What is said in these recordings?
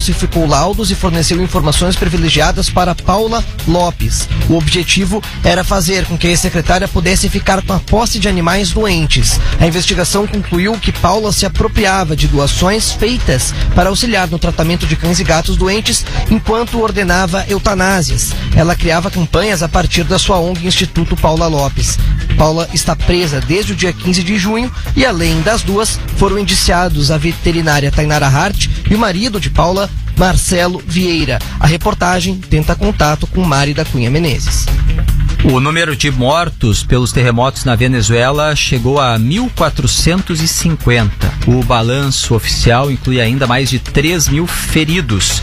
falsificou laudos e forneceu informações privilegiadas para Paula Lopes. O objetivo era fazer com que a secretária pudesse ficar com a posse de animais doentes. A investigação concluiu que Paula se apropriava de doações feitas para auxiliar no tratamento de cães e gatos doentes, enquanto ordenava eutanásias. Ela criava campanhas a partir da sua ONG Instituto Paula Lopes. Paula está presa desde o dia 15 de junho e, além das duas, foram indiciados a veterinária Tainara Hart e o marido de Paula, Marcelo Vieira. A reportagem tenta contato com Mari da Cunha Menezes. O número de mortos pelos terremotos na Venezuela chegou a 1.450. O balanço oficial inclui ainda mais de 3.000 feridos.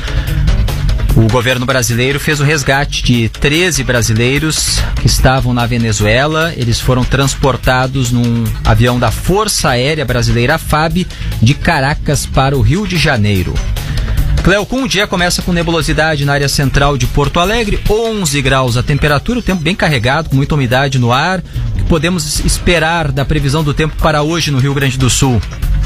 O governo brasileiro fez o resgate de 13 brasileiros que estavam na Venezuela. Eles foram transportados num avião da Força Aérea Brasileira, FAB, de Caracas para o Rio de Janeiro. Cleocum, o dia começa com nebulosidade na área central de Porto Alegre, 11 graus a temperatura, o tempo bem carregado, com muita umidade no ar. O que podemos esperar da previsão do tempo para hoje no Rio Grande do Sul?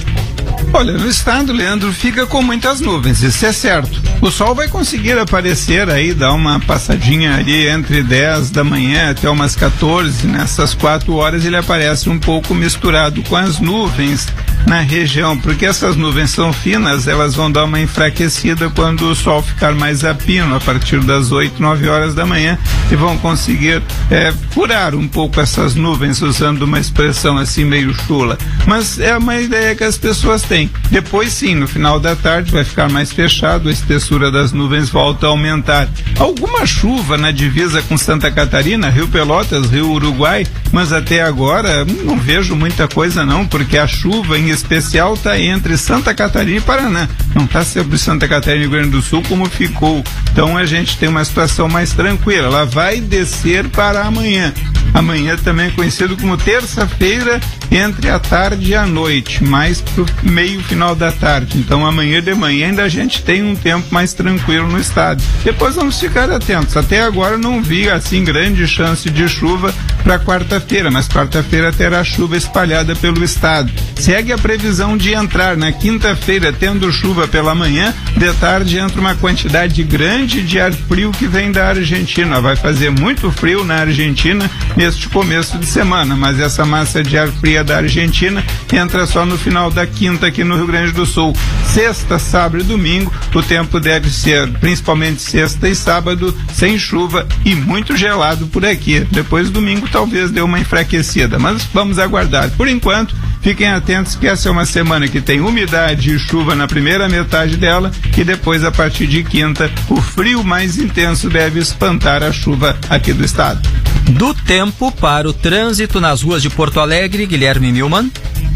Olha, no estado, Leandro, fica com muitas nuvens, isso é certo. O sol vai conseguir aparecer aí, dar uma passadinha ali entre 10 da manhã até umas 14, nessas 4 horas ele aparece um pouco misturado com as nuvens na região, porque essas nuvens são finas, elas vão dar uma enfraquecida quando o sol ficar mais a pino, a partir das 8, 9 horas da manhã, e vão conseguir furar um pouco essas nuvens, usando uma expressão assim meio chula. Mas é uma ideia que as pessoas têm. Depois sim, no final da tarde vai ficar mais fechado, a espessura das nuvens volta a aumentar. Alguma chuva na divisa com Santa Catarina, Rio Pelotas, Rio Uruguai, mas até agora não vejo muita coisa não, porque a chuva em especial está entre Santa Catarina e Paraná. Não está sobre Santa Catarina e Rio Grande do Sul como ficou. Então a gente tem uma situação mais tranquila. Ela vai descer para amanhã. Amanhã também é conhecido como terça-feira, entre a tarde e a noite, mais pro meio final da tarde. Então amanhã de manhã ainda a gente tem um tempo mais tranquilo no estado. Depois vamos ficar atentos. Até agora não vi assim grande chance de chuva para quarta-feira, mas quarta-feira terá chuva espalhada pelo estado. Segue a previsão de entrar na quinta-feira tendo chuva pela manhã, de tarde entra uma quantidade grande de ar frio que vem da Argentina. Vai fazer muito frio na Argentina neste começo de semana, mas essa massa de ar fria da Argentina entra só no final da quinta aqui no Rio Grande do Sul. Sexta, sábado e domingo, o tempo deve ser, principalmente sexta e sábado, sem chuva e muito gelado por aqui. Depois domingo talvez dê uma enfraquecida, mas vamos aguardar. Por enquanto, fiquem atentos que essa é uma semana que tem umidade e chuva na primeira metade dela, e depois, a partir de quinta, o frio mais intenso deve espantar a chuva aqui do estado. Do tempo para o trânsito nas ruas de Porto Alegre, Guilherme Milman.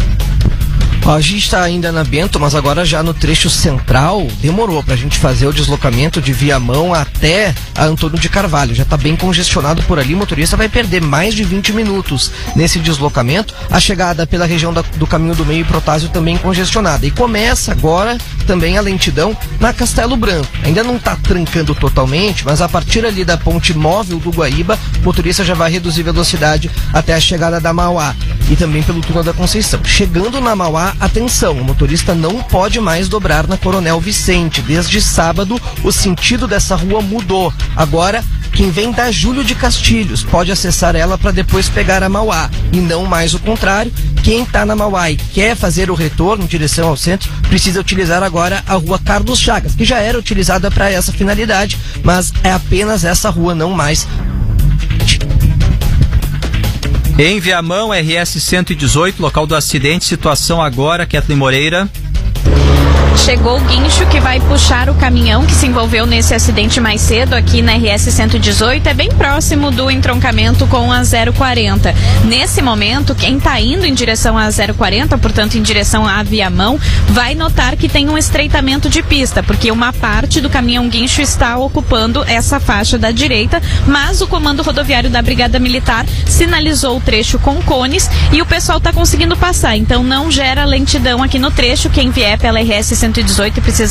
A gente está ainda na Bento, mas agora já no trecho central, demorou pra gente fazer o deslocamento de Viamão até a Antônio de Carvalho. Já tá bem congestionado por ali, o motorista vai perder mais de 20 minutos nesse deslocamento. A chegada pela região do Caminho do Meio e Protásio também congestionada. E começa agora também a lentidão na Castelo Branco. Ainda não tá trancando totalmente, mas a partir ali da ponte móvel do Guaíba, o motorista já vai reduzir velocidade até a chegada da Mauá. E também pelo túnel da Conceição. Chegando na Mauá, atenção, o motorista não pode mais dobrar na Coronel Vicente. Desde sábado, o sentido dessa rua mudou. Agora, quem vem da Júlio de Castilhos pode acessar ela para depois pegar a Mauá, e não mais o contrário. Quem está na Mauá e quer fazer o retorno em direção ao centro, precisa utilizar agora a rua Carlos Chagas, que já era utilizada para essa finalidade, mas é apenas essa rua, não mais. Em Viamão, RS 118, local do acidente, situação agora, Kathleen Moreira. Chegou o guincho que vai puxar o caminhão que se envolveu nesse acidente mais cedo aqui na RS 118, é bem próximo do entroncamento com a 040. Nesse momento, quem está indo em direção à 040, portanto em direção à Viamão, vai notar que tem um estreitamento de pista, porque uma parte do caminhão guincho está ocupando essa faixa da direita, mas o comando rodoviário da Brigada Militar sinalizou o trecho com cones e o pessoal está conseguindo passar, então não gera lentidão aqui no trecho. Quem vier pela RS 118 precisa